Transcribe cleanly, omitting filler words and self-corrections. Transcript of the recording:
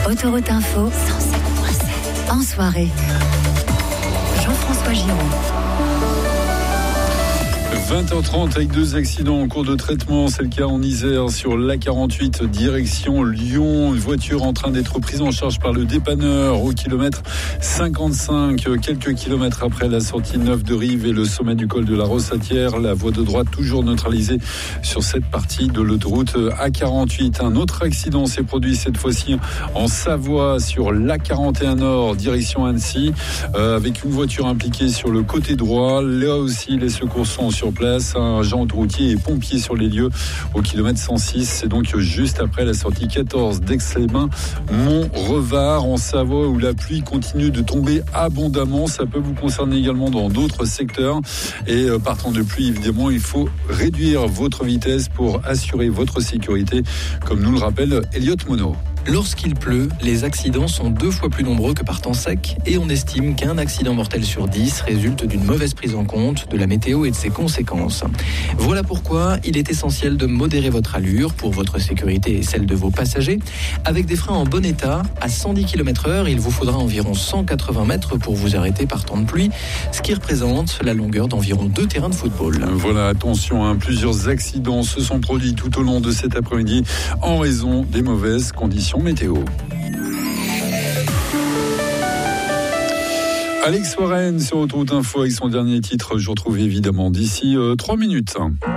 Autoroute Info 107.7. En soirée, Jean-François Giraud. 20h30 avec 2 accidents en cours de traitement. C'est le cas en Isère sur l'A48 direction Lyon. Une voiture en train d'être prise en charge par le dépanneur au kilomètre 55. Quelques kilomètres après la sortie 9 de Rive et le sommet du col de la Rossatière. La voie de droite toujours neutralisée sur cette partie de l'autoroute A48. Un autre accident s'est produit cette fois-ci en Savoie sur l'A41 Nord direction Annecy avec une voiture impliquée sur le côté droit. Là aussi les secours sont sur place, un agent autoroutier et pompier sur les lieux au kilomètre 106. C'est donc juste après la sortie 14 d'Aix-les-Bains, Mont-Revard en Savoie où la pluie continue de tomber abondamment. Ça peut vous concerner également dans d'autres secteurs. Et partant de pluie, évidemment, il faut réduire votre vitesse pour assurer votre sécurité, comme nous le rappelle Elliot Monod. Lorsqu'il pleut, les accidents sont 2 fois plus nombreux que par temps sec et on estime qu'un accident mortel sur 10 résulte d'une mauvaise prise en compte de la météo et de ses conséquences. Voilà pourquoi il est essentiel de modérer votre allure pour votre sécurité et celle de vos passagers. Avec des freins en bon état, à 110 km/h, il vous faudra environ 180 mètres pour vous arrêter par temps de pluie, ce qui représente la longueur d'environ 2 terrains de football. Voilà, attention, plusieurs accidents se sont produits tout au long de cet après-midi en raison des mauvaises conditions météo. Alex Warren sur Autoroute Info avec son dernier titre. Je vous retrouve évidemment d'ici 3 minutes.